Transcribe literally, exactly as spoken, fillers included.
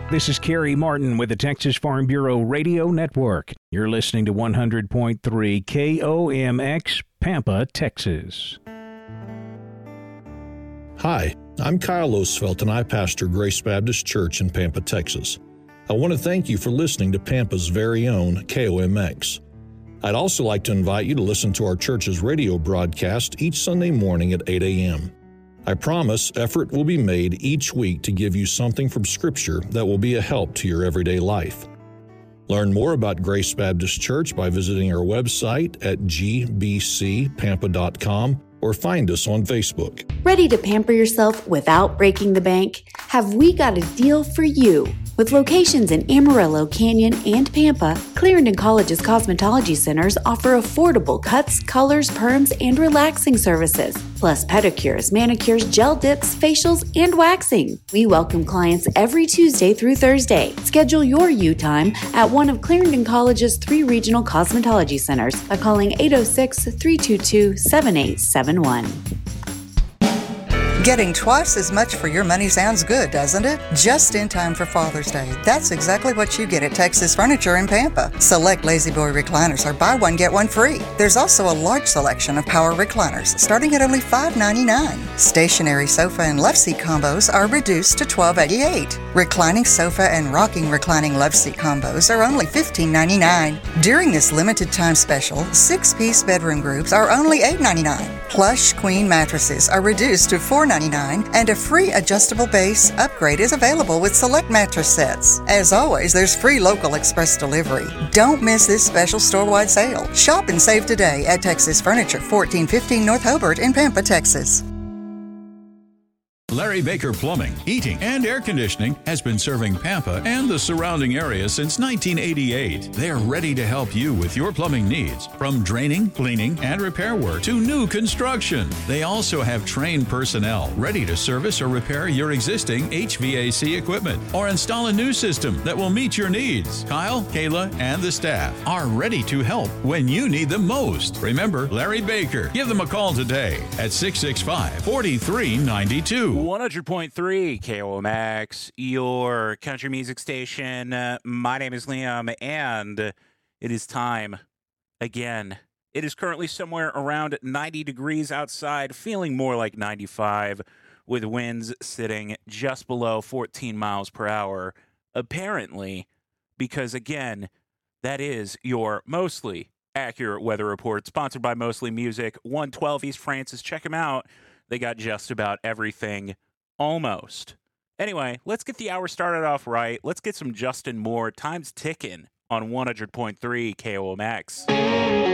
This is Kerry Martin with the Texas Farm Bureau Radio Network. You're listening to one hundred point three K O M X, Pampa, Texas. Hi, I'm Kyle Osfelt, and I pastor Grace Baptist Church in Pampa, Texas. I want to thank you for listening to Pampa's very own K O M X. I'd also like to invite you to listen to our church's radio broadcast each Sunday morning at eight a.m. I promise effort will be made each week to give you something from Scripture that will be a help to your everyday life. Learn more about Grace Baptist Church by visiting our website at g b c pampa dot com or find us on Facebook. Ready to pamper yourself without breaking the bank? Have we got a deal for you? With locations in Amarillo, Canyon, and Pampa, Clarendon College's cosmetology centers offer affordable cuts, colors, perms, and relaxing services, plus pedicures, manicures, gel dips, facials, and waxing. We welcome clients every Tuesday through Thursday. Schedule your U time at one of Clarendon College's three regional cosmetology centers by calling eight oh six, three two two, seven eight seven one. Getting twice as much for your money sounds good, doesn't it? Just in time for Father's Day. That's exactly what you get at Texas Furniture in Pampa. Select Lazy Boy recliners are buy one, get one free. There's also a large selection of power recliners, starting at only five ninety-nine. Stationary sofa and love seat combos are reduced to twelve eighty-eight. Reclining sofa and rocking reclining love seat combos are only fifteen ninety-nine. During this limited time special, six-piece bedroom groups are only eight ninety-nine. Plush queen mattresses are reduced to four ninety-nine, and a free adjustable base upgrade is available with select mattress sets. As always, there's free local express delivery. Don't miss this special store-wide sale. Shop and save today at Texas Furniture, fourteen fifteen North Hobart in Pampa, Texas. Larry Baker Plumbing, Heating, and Air Conditioning has been serving Pampa and the surrounding area since nineteen eighty-eight. They're ready to help you with your plumbing needs, from draining, cleaning, and repair work to new construction. They also have trained personnel ready to service or repair your existing H V A C equipment or install a new system that will meet your needs. Kyle, Kayla, and the staff are ready to help when you need them most. Remember Larry Baker. Give them a call today at six six five, four three nine two. one hundred point three K O M X, your country music station. Uh, my name is Liam, and it is time again. It is currently somewhere around ninety degrees outside, feeling more like ninety-five, with winds sitting just below fourteen miles per hour. Apparently, because again, that is your mostly accurate weather report, sponsored by Mostly Music, one twelve East Francis. Check them out. They got just about everything, almost. Anyway, let's get the hour started off right. Let's get some Justin Moore. Time's ticking on one hundred point three K O M X.